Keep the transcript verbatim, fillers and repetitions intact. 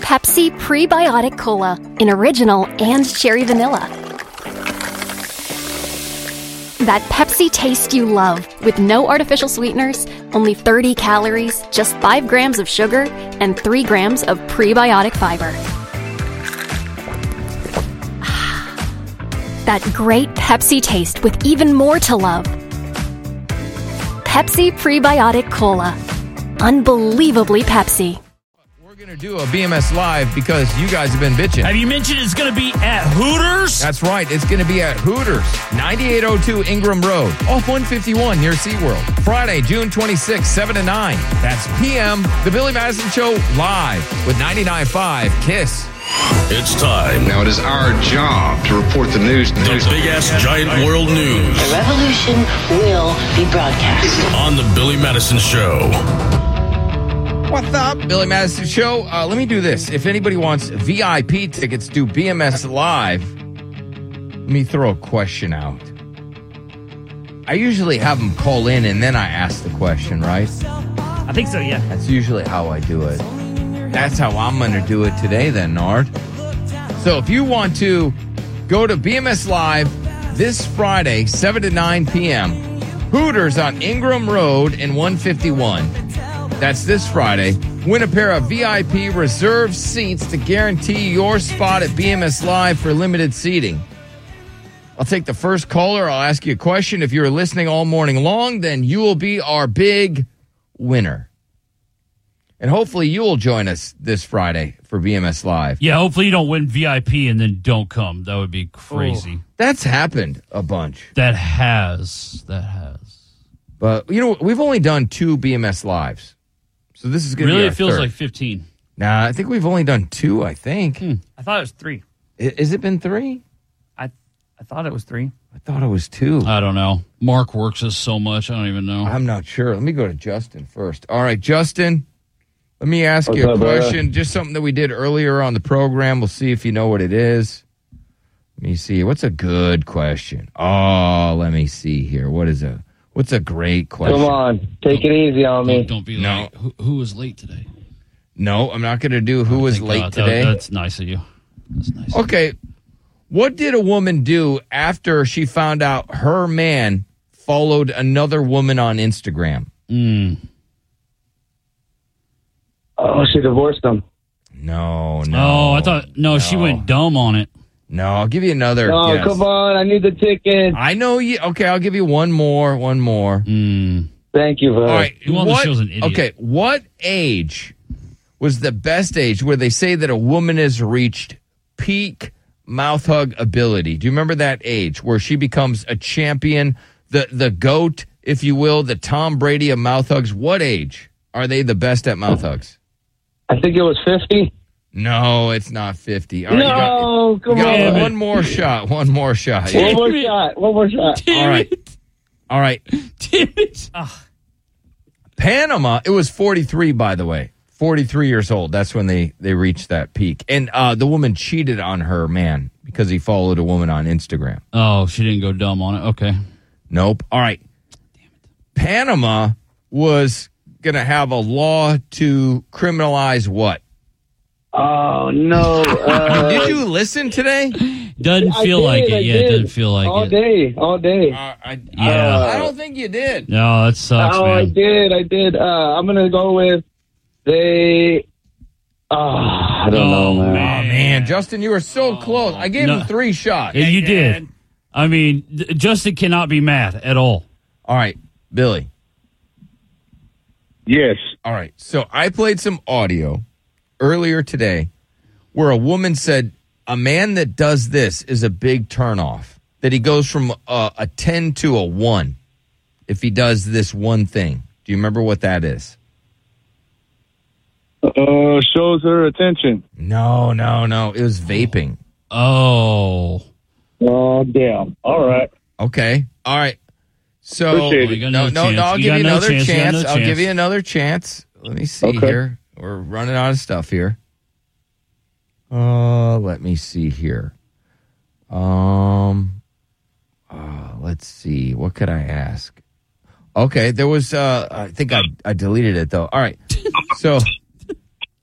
Pepsi Prebiotic Cola in original and cherry vanilla. That Pepsi taste you love with no artificial sweeteners, only thirty calories, just five grams of sugar, and three grams of prebiotic fiber. That great Pepsi taste with even more to love. Pepsi Prebiotic Cola. Unbelievably Pepsi. We're going to do a B M S Live because you guys have been bitching. Have you mentioned it's going to be at Hooters? That's right. It's going to be at Hooters, ninety-eight oh two Ingram Road, off one fifty-one near SeaWorld. Friday, June twenty-sixth, seven to nine. That's P M. The Billy Madison Show live with ninety-nine point five KISS. It's time. Now it is our job to report the news. The news. big-ass giant world news. The revolution will be broadcast On the Billy Madison Show. What's up, Billy Madison Show? Uh, let me do this. If anybody wants V I P tickets to B M S Live, let me throw a question out. I usually have them call in and then I ask the question, right? I think so, yeah. That's usually how I do it. That's how I'm going to do it today then, Nard. So if you want to go to B M S Live this Friday, seven to nine p.m., Hooters on Ingram Road in one fifty-one. That's this Friday. Win a pair of V I P reserved seats to guarantee your spot at B M S Live for limited seating. I'll take the first caller. I'll ask you a question. If you're listening all morning long, then you will be our big winner. And hopefully you will join us this Friday for B M S Live. Yeah, hopefully you don't win V I P and then don't come. That would be crazy. Oh, that's happened a bunch. That has. That has. But, you know, we've only done two B M S Lives. So this is going to really, be our it feels third. like fifteen. Nah, I think we've only done two, I think. Hmm. I thought it was three. I, has it been three? I I thought it was three. I thought it was two. I don't know. Mark works us so much. I don't even know. I'm not sure. Let me go to Justin first. All right, Justin, let me ask What's you a up, brother? question. Just something that we did earlier on the program. We'll see if you know what it is. Let me see. What's a good question? Oh, let me see here. What is a what's a great question? Come on, take it easy on me. Don't, don't be No. like, who, who was late today? No, I'm not going to do who was Thank late God. That- today. that's nice of you. That's nice. Okay. What did a woman do after she found out her man followed another woman on Instagram? Mm. Oh, she divorced him. No, no. Oh, I thought, no, she no. went dumb on it. No, I'll give you another No, guess. come on, I need the ticket. I know you. Okay, I'll give you one more. One more. Mm. Thank you, brother. All right. Who on the what, show's an idiot? Okay, what age was the best age where they say that a woman has reached peak mouth hug ability? Do you remember that age where she becomes a champion, the the GOAT, if you will, the Tom Brady of mouth hugs? What age are they the best at mouth hugs? I think it was fifty. No, it's not fifty. All right, No, you got, come you got on. one more shot. One more shot. One more Damn it. shot. One more shot. All right. All right. Damn it. Panama, it was forty-three, by the way. forty-three years old. That's when they, they reached that peak. And uh, the woman cheated on her man because he followed a woman on Instagram. Oh, she didn't go dumb on it. Okay. Nope. All right. Panama was going to have a law to criminalize what? Oh, no. Uh, Did you listen today? Doesn't I feel did, like I it. Yeah, did. it doesn't feel like all it. day, all day. Uh, I, Yeah. I, I don't think you did. No, that sucks, oh, I man. did, I did. Uh, I'm going to go with they... Oh, I don't Oh, know, man. man. Oh, man. Justin, you were so close. I gave No. him three shots. Yeah, you Yeah, did. man. I mean, th- Justin cannot be mad at all. All right, Billy. Yes. All right. So I played some audio earlier today where a woman said a man that does this is a big turnoff, that he goes from a, a ten to a one if he does this one thing. Do you remember what that is? Uh, shows her attention. No, no, no. It was vaping. Oh. Oh, damn. All right. Okay. All right. So, Appreciate it. no, no, no, I'll You give got you another another chance. You got chance. another I'll chance. give you another chance. Let me see Okay. here. We're running out of stuff here. Uh, let me see here. Um, uh, let's see. What could I ask? Okay, there was. Uh, I think I I deleted it though. All right. So